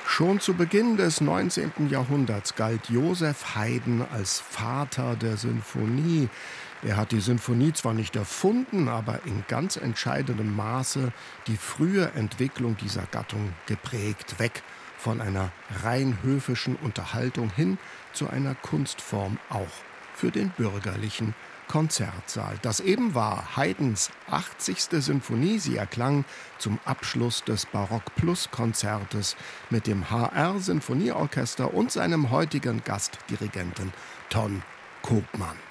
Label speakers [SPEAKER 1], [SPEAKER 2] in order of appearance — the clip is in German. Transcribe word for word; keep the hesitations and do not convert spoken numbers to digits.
[SPEAKER 1] Schon zu Beginn des neunzehnten Jahrhunderts galt Joseph Haydn als Vater der Sinfonie. Er hat die Sinfonie zwar nicht erfunden, aber in ganz entscheidendem Maße die frühe Entwicklung dieser Gattung geprägt, weg von einer rein höfischen Unterhaltung hin zu einer Kunstform auch für den bürgerlichen Konzertsaal. Das eben war Haydns achtzigste Sinfonie. Sie erklang zum Abschluss des Barock-Plus-Konzertes mit dem H R-Sinfonieorchester und seinem heutigen Gastdirigenten Ton Koopman.